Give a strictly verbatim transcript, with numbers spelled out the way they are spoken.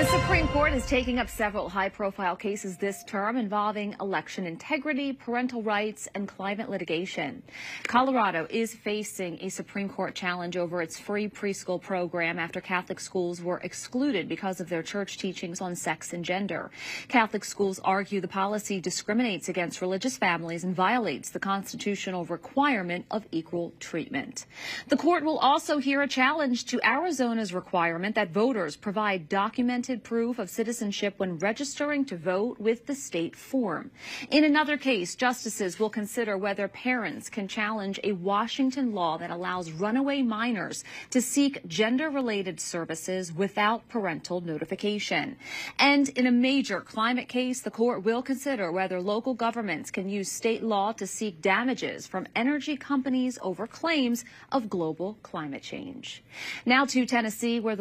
The Supreme Court is taking up several high-profile cases this term involving election integrity, parental rights, and climate litigation. Colorado is facing a Supreme Court challenge over its free preschool program after Catholic schools were excluded because of their church teachings on sex and gender. Catholic schools argue the policy discriminates against religious families and violates the constitutional requirement of equal treatment. The court will also hear a challenge to Arizona's requirement that voters provide documented proof of citizenship when registering to vote with the state form. In another case, justices will consider whether parents can challenge a Washington law that allows runaway minors to seek gender-related services without parental notification. And in a major climate case, the court will consider whether local governments can use state law to seek damages from energy companies over claims of global climate change. Now to Tennessee, where the